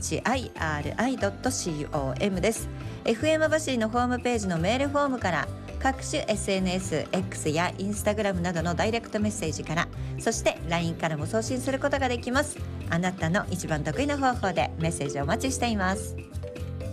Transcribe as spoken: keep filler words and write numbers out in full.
チアイアールアイドットコム です。 エフエム バシリのホームページのメールフォームから、各種 エスエヌエス、X や Instagram などのダイレクトメッセージから、そして ライン からも送信することができます。あなたの一番得意な方法でメッセージをお待ちしています。